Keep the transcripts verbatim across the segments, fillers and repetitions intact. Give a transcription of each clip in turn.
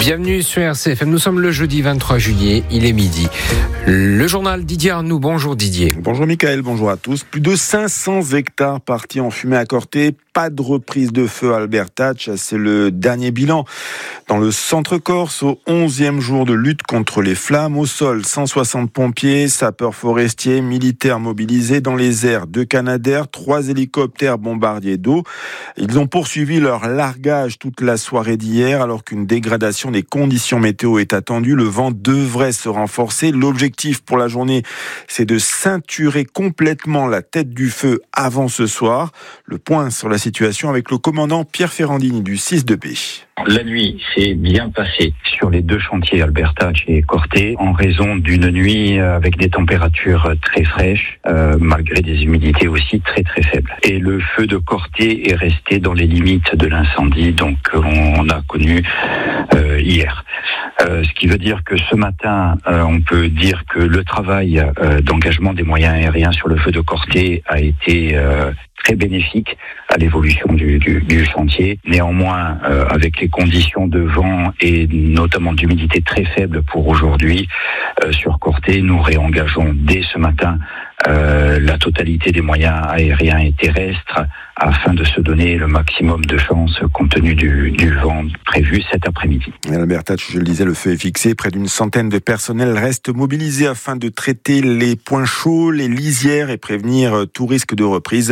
Bienvenue sur R C F M, nous sommes le jeudi vingt-trois juillet, il est midi. Le journal Didier Arnoux, bonjour Didier. Bonjour Mickaël, bonjour à tous. Plus de cinq cents hectares partis en fumée à Corté, pas de reprise de feu à Albertach, c'est le dernier bilan. Dans le centre corse, au onzième jour de lutte contre les flammes, au sol, cent soixante pompiers, sapeurs forestiers, militaires mobilisés dans les airs, deux Canadair, trois hélicoptères bombardiers d'eau. Ils ont poursuivi leur largage toute la soirée d'hier, alors qu'une dégradation des conditions météo est attendue. Le vent devrait se renforcer. L'objectif pour la journée, c'est de ceinturer complètement la tête du feu avant ce soir. Le point sur la situation avec le commandant Pierre Ferrandini du six deux B. La nuit s'est bien passée sur les deux chantiers Albertach et Corté en raison d'une nuit avec des températures très fraîches, euh, malgré des humidités aussi très très faibles. Et le feu de Corté est resté dans les limites de l'incendie donc on a connu euh, hier. Euh, ce qui veut dire que ce matin, euh, on peut dire que le travail euh, d'engagement des moyens aériens sur le feu de Corté a été euh, très bénéfique à l'évolution du, du, du chantier. Néanmoins, euh, avec les conditions de vent et notamment d'humidité très faible pour aujourd'hui, euh, sur Corté, nous réengageons dès ce matin euh, la totalité des moyens aériens et terrestres afin de se donner le maximum de chance compte tenu du, du vent prévu cet après-midi. À Albertach, je le disais, le feu est fixé. Près d'une centaine de personnels restent mobilisés afin de traiter les points chauds, les lisières et prévenir tout risque de reprise.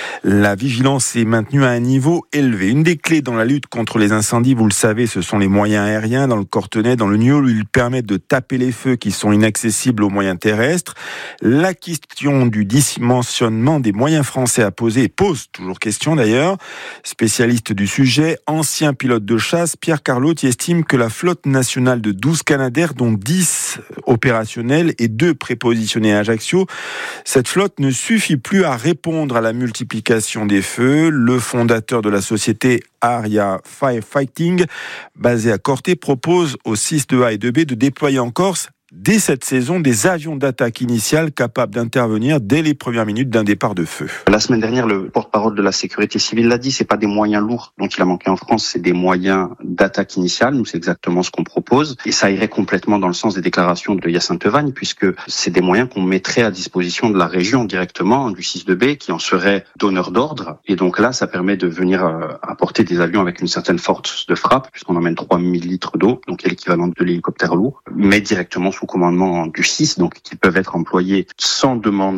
La vigilance est maintenue à un niveau élevé. Une des clés dans la lutte contre les incendies, vous le savez, ce sont les moyens aériens. Dans le Cortenay, dans le Niol, ils permettent de taper les feux qui sont inaccessibles aux moyens terrestres. La question du dimensionnement des moyens français a posé et pose toujours question d'ailleurs. Spécialiste du sujet, ancien pilote de chasse, Pierre Carlotti estime que la flotte nationale de douze Canadair, dont dix opérationnels et deux prépositionnés à Ajaccio, cette flotte ne suffit plus à répondre à la multiplication des feux. Le fondateur de la société Aria Firefighting, basé à Corté, propose aux six deux A et deux B de déployer en Corse dès cette saison des avions d'attaque initiale capables d'intervenir dès les premières minutes d'un départ de feu. La semaine dernière, le porte-parole de la sécurité civile l'a dit, c'est pas des moyens lourds dont il a manqué en France, c'est des moyens d'attaque initiale. Nous, c'est exactement ce qu'on propose. Et ça irait complètement dans le sens des déclarations de Hyacinthe Vagne, puisque c'est des moyens qu'on mettrait à disposition de la région directement, du six deux B, qui en serait donneur d'ordre. Et donc là, ça permet de venir euh, apporter des avions avec une certaine force de frappe, puisqu'on emmène trois mille litres d'eau, donc qui est l'équivalent de l'hélicoptère lourd, mais directement sous commandement du six, donc qui peuvent être employés sans demande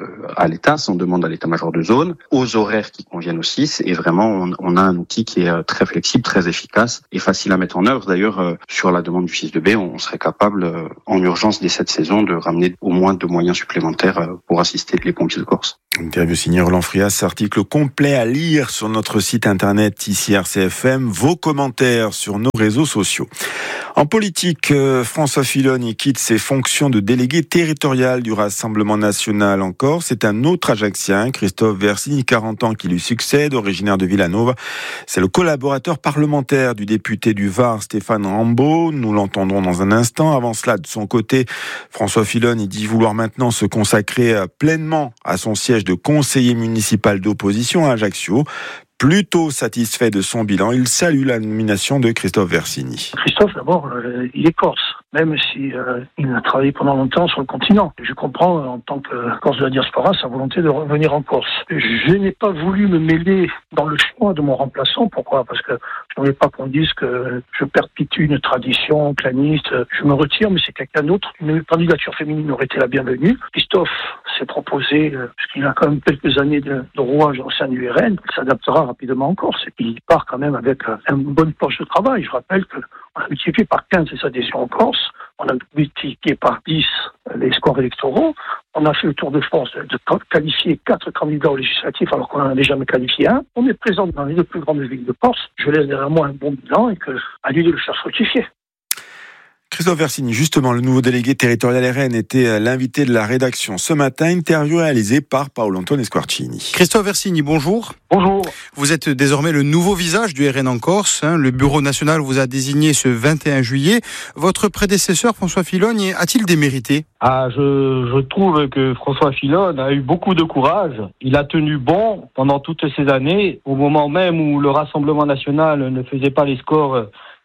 à l'État, sans demande à l'état-major de zone, aux horaires qui conviennent au six, et vraiment on, on a un outil qui est très flexible, très efficace et facile à mettre en œuvre. D'ailleurs, sur la demande du six deux B, on serait capable en urgence dès cette saison de ramener au moins deux moyens supplémentaires pour assister les pompiers de Corse. Interview signée Roland Frias, article complet à lire sur notre site internet ici R C F M, vos commentaires sur nos réseaux sociaux. En politique, François Filon quitte ses fonctions de délégué territorial du Rassemblement national en Corse. C'est un autre Ajaccien, Christophe Versini, quarante ans, qui lui succède, originaire de Villanova. C'est le collaborateur parlementaire du député du Var, Stéphane Rambaud. Nous l'entendrons dans un instant. Avant cela, de son côté, François Filon, il dit vouloir maintenant se consacrer pleinement à son siège de conseiller municipal d'opposition à Ajaccio. Plutôt satisfait de son bilan, il salue la nomination de Christophe Versini. Christophe, d'abord, euh, il est corse, même si euh, il a travaillé pendant longtemps sur le continent. Je comprends, en tant que Corse de la diaspora, sa volonté de revenir en Corse. Je n'ai pas voulu me mêler dans le choix de mon remplaçant. Pourquoi ? Parce que je ne voulais pas qu'on dise que je perpétue une tradition claniste. Je me retire, mais c'est quelqu'un d'autre. Une candidature féminine aurait été la bienvenue. Christophe s'est proposé, euh, parce qu'il a quand même quelques années de, de rouage au sein du R N, il s'adaptera rapidement en Corse. Et puis il part quand même avec une bonne poche de travail. Je rappelle qu'on a multiplié par quinze les adhésions en Corse, on a multiplié par dix les scores électoraux, on a fait le tour de force de, de qualifier quatre candidats aux législatives alors qu'on n'en avait jamais qualifié un. On est présent dans les deux plus grandes villes de Corse. Je laisse derrière moi un bon bilan et que, à lui de le faire fructifier. Christophe Versini, justement, le nouveau délégué territorial R N, était l'invité de la rédaction ce matin, interview réalisée par Paolo Antonio Squarcini. Christophe Versini, bonjour. Bonjour. Vous êtes désormais le nouveau visage du R N en Corse. Hein. Le bureau national vous a désigné ce vingt et un juillet. Votre prédécesseur, François Filon, a-t-il démérité ? Ah, je, je trouve que François Filon a eu beaucoup de courage. Il a tenu bon pendant toutes ces années, au moment même où le Rassemblement national ne faisait pas les scores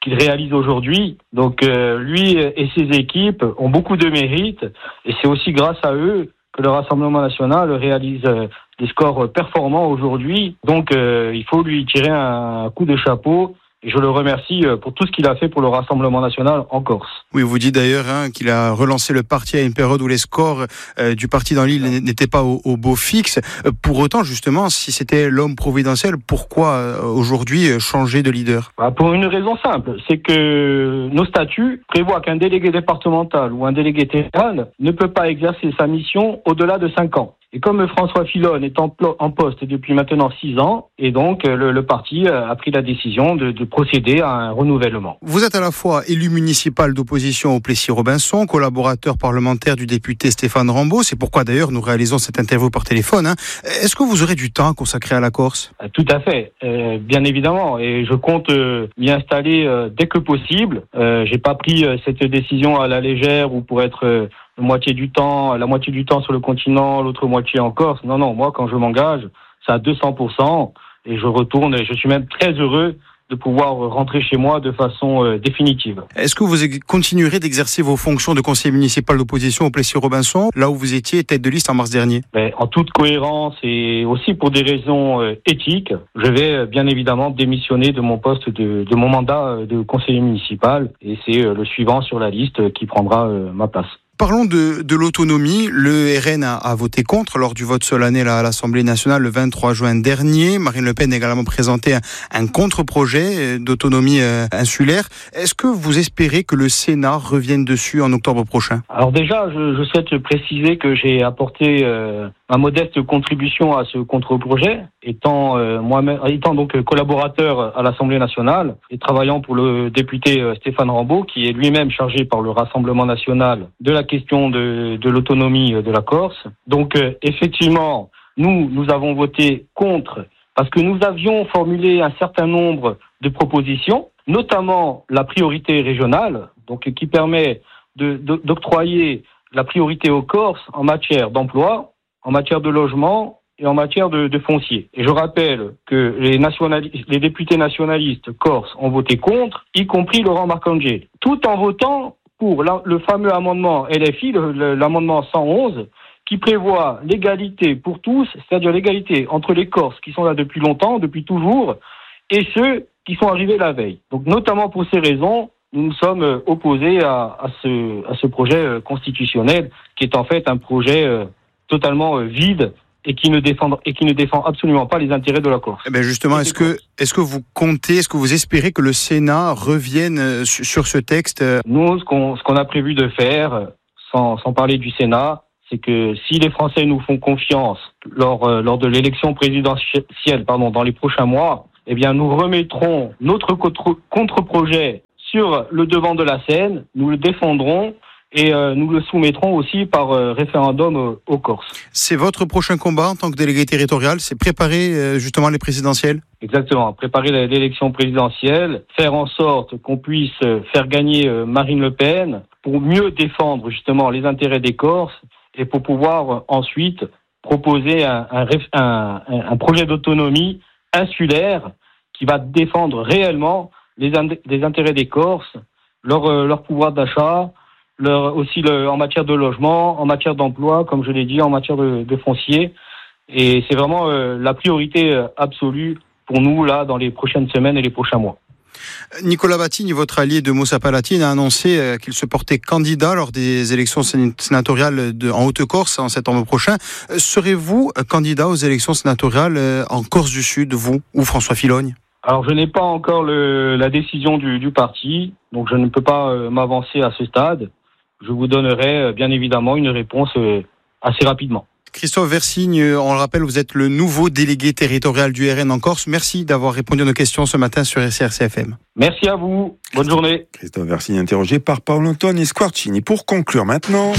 qu'il réalise aujourd'hui. Donc euh, lui et ses équipes ont beaucoup de mérite et c'est aussi grâce à eux que le Rassemblement national réalise euh, des scores performants aujourd'hui. Donc euh, il faut lui tirer un coup de chapeau. Et je le remercie pour tout ce qu'il a fait pour le Rassemblement national en Corse. Oui, vous dites d'ailleurs hein, qu'il a relancé le parti à une période où les scores euh, du parti dans l'île n'étaient pas au, au beau fixe. Euh, pour autant, justement, si c'était l'homme providentiel, pourquoi euh, aujourd'hui changer de leader ? Bah, pour une raison simple, c'est que nos statuts prévoient qu'un délégué départemental ou un délégué territorial ne peut pas exercer sa mission au-delà de cinq ans. Et comme François Filonne est en, plo- en poste depuis maintenant six ans, et donc le, le parti a pris la décision de, de procéder à un renouvellement. Vous êtes à la fois élu municipal d'opposition au Plessis-Robinson, collaborateur parlementaire du député Stéphane Rambaud. C'est pourquoi d'ailleurs nous réalisons cette interview par téléphone. Hein. Est-ce que vous aurez du temps consacré à la Corse ? Tout à fait, euh, bien évidemment. Et je compte euh, m'y installer euh, dès que possible. Euh, j'ai pas pris euh, cette décision à la légère ou pour être... Euh, moitié du temps, la moitié du temps sur le continent, l'autre moitié en Corse. Non, non, moi, quand je m'engage, c'est à deux cents pour cent et je retourne et je suis même très heureux de pouvoir rentrer chez moi de façon euh, définitive. Est-ce que vous continuerez d'exercer vos fonctions de conseiller municipal d'opposition au Plessis-Robinson, là où vous étiez tête de liste en mars dernier ? Ben, en toute cohérence et aussi pour des raisons euh, éthiques, je vais euh, bien évidemment démissionner de mon poste, de, de mon mandat euh, de conseiller municipal et c'est euh, le suivant sur la liste euh, qui prendra euh, ma place. Parlons de, de l'autonomie. Le R N a, a voté contre lors du vote solennel à l'Assemblée nationale le vingt-trois juin dernier. Marine Le Pen a également présenté un, un contre-projet d'autonomie euh, insulaire. Est-ce que vous espérez que le Sénat revienne dessus en octobre prochain ? Alors déjà, je, je souhaite préciser que j'ai apporté euh, ma modeste contribution à ce contre-projet, étant euh, moi-même, étant donc collaborateur à l'Assemblée nationale et travaillant pour le député euh, Stéphane Rambaud, qui est lui-même chargé par le Rassemblement national de la question de, de l'autonomie de la Corse. Donc euh, effectivement, nous, nous avons voté contre parce que nous avions formulé un certain nombre de propositions, notamment la priorité régionale, donc qui permet de, de, d'octroyer la priorité aux Corses en matière d'emploi, en matière de logement et en matière de, de foncier. Et je rappelle que les, nationalistes, les députés nationalistes corses ont voté contre, y compris Laurent Marcangeli, tout en votant pour la, le fameux amendement L F I, le, le, l'amendement cent onze, qui prévoit l'égalité pour tous, c'est-à-dire l'égalité entre les Corses qui sont là depuis longtemps, depuis toujours, et ceux qui sont arrivés la veille. Donc notamment pour ces raisons, nous nous sommes opposés à, à, ce, à ce projet constitutionnel, qui est en fait un projet euh, totalement euh, vide, et qui ne défend et qui ne défend absolument pas les intérêts de la Corse. Eh bien justement, est-ce que est-ce que vous comptez, est-ce que vous espérez que le Sénat revienne sur ce texte ? Nous, ce qu'on ce qu'on a prévu de faire, sans sans parler du Sénat, c'est que si les Français nous font confiance lors euh, lors de l'élection présidentielle, pardon, dans les prochains mois, eh bien nous remettrons notre contre, contre-projet sur le devant de la scène, nous le défendrons. Et euh, nous le soumettrons aussi par euh, référendum euh, aux Corses. C'est votre prochain combat en tant que délégué territorial, c'est préparer euh, justement les présidentielles ? Exactement, préparer l'élection présidentielle, faire en sorte qu'on puisse faire gagner euh, Marine Le Pen pour mieux défendre justement les intérêts des Corses et pour pouvoir euh, ensuite proposer un, un, un, un projet d'autonomie insulaire qui va défendre réellement les, les intérêts des Corses, leur, euh, leur pouvoir d'achat, leur, aussi le, en matière de logement, en matière d'emploi, comme je l'ai dit, en matière de, de foncier. Et c'est vraiment euh, la priorité euh, absolue pour nous, là, dans les prochaines semaines et les prochains mois. Nicolas Batigny, votre allié de Moussa Palatine, a annoncé euh, qu'il se portait candidat lors des élections sénatoriales de, en Haute-Corse en septembre prochain. Euh, serez-vous candidat aux élections sénatoriales euh, en Corse du Sud, vous ou François Fillogne ? Alors, je n'ai pas encore le, la décision du, du parti, donc je ne peux pas euh, m'avancer à ce stade. Je vous donnerai euh, bien évidemment une réponse euh, assez rapidement. Christophe Versigne, on le rappelle, vous êtes le nouveau délégué territorial du R N en Corse. Merci d'avoir répondu à nos questions ce matin sur R C R C F M. Merci à vous. Bonne journée. Christophe Versigne interrogé par Paolo Antoni Squarcini. Pour conclure maintenant,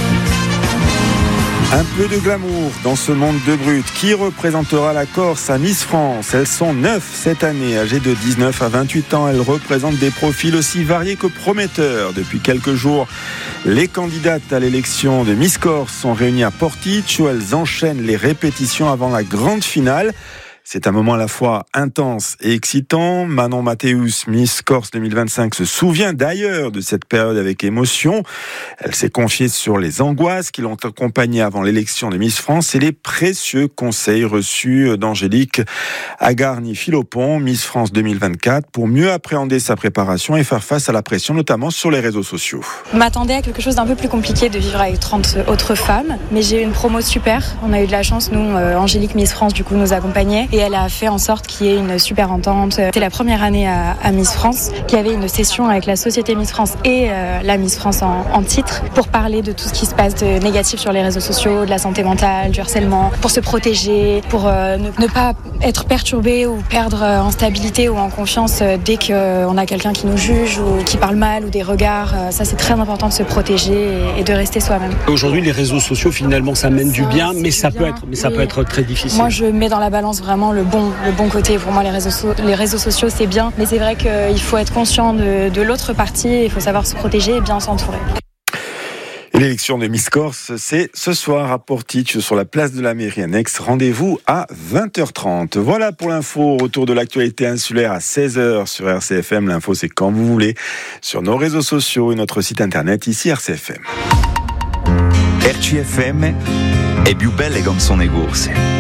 un peu de glamour dans ce monde de brut. Qui représentera la Corse à Miss France ? Elles sont neuf cette année. Âgées de dix-neuf à vingt-huit ans, elles représentent des profils aussi variés que prometteurs. Depuis quelques jours, les candidates à l'élection de Miss Corse sont réunies à Porticcio. Elles enchaînent les répétitions avant la grande finale. C'est un moment à la fois intense et excitant. Manon Mathéus, Miss Corse deux mille vingt-cinq, se souvient d'ailleurs de cette période avec émotion. Elle s'est confiée sur les angoisses qui l'ont accompagnée avant l'élection de Miss France et les précieux conseils reçus d'Angélique Agarni-Philopon, Miss France deux mille vingt-quatre, pour mieux appréhender sa préparation et faire face à la pression, notamment sur les réseaux sociaux. Je m'attendais à quelque chose d'un peu plus compliqué de vivre avec trente autres femmes, mais j'ai eu une promo super. On a eu de la chance, nous, euh, Angélique Miss France, du coup, nous accompagnait et elle a fait en sorte qu'il y ait une super entente. C'était la première année à, à Miss France, qu'il y avait une session avec la Société Miss France et euh, la Miss France en, en titre pour parler de tout ce qui se passe de négatif sur les réseaux sociaux, de la santé mentale, du harcèlement, pour se protéger, pour euh, ne, ne pas être perturbé ou perdre euh, en stabilité ou en confiance euh, dès qu'on a quelqu'un qui nous juge ou qui parle mal ou des regards. Euh, ça, c'est très important de se protéger et, et de rester soi-même. Aujourd'hui, les réseaux sociaux, finalement, ça mène du bien, mais ça peut être, mais ça peut être très difficile. Moi, je mets dans la balance vraiment le bon, le bon côté. Pour moi, les réseaux, so- les réseaux sociaux, c'est bien, mais c'est vrai qu'il faut être conscient de, de l'autre partie. Il faut savoir se protéger et bien s'entourer. L'élection de Miss Corse, c'est ce soir à Portiche, sur la place de la mairie annexe. Rendez-vous à vingt heures trente. Voilà pour l'info. Retour de l'actualité insulaire à seize heures sur R C F M. L'info, c'est quand vous voulez, sur nos réseaux sociaux et notre site internet, ici R C F M. R C F M è più belle canzoni corse.